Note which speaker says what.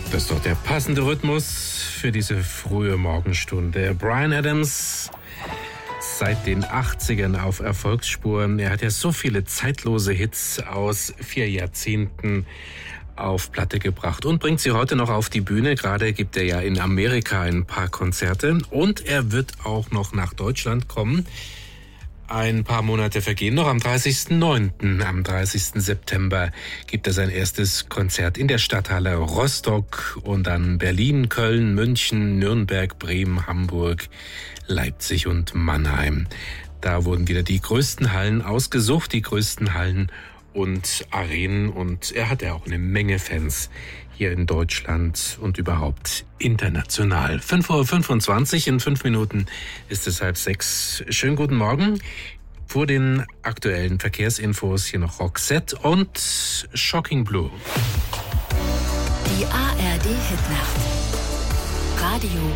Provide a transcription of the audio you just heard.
Speaker 1: Das ist doch der passende Rhythmus für diese frühe Morgenstunde. Bryan Adams, seit den 80ern auf Erfolgsspuren. Er hat ja so viele zeitlose Hits aus 4 Jahrzehnten auf Platte gebracht und bringt sie heute noch auf die Bühne. Gerade gibt er ja in Amerika ein paar Konzerte und er wird auch noch nach Deutschland kommen. Ein paar Monate vergehen noch. Am 30.09., am 30. September gibt er sein erstes Konzert in der Stadthalle Rostock und dann Berlin, Köln, München, Nürnberg, Bremen, Hamburg, Leipzig und Mannheim. Da wurden wieder die größten Hallen ausgesucht, die größten Hallen und Arenen, und er hat ja auch eine Menge Fans hier in Deutschland und überhaupt international. 5:25 Uhr, in 5 Minuten ist es 5:30. Schönen guten Morgen. Vor den aktuellen Verkehrsinfos hier noch Roxette und Shocking Blue.
Speaker 2: Die ARD Hitnacht. Radio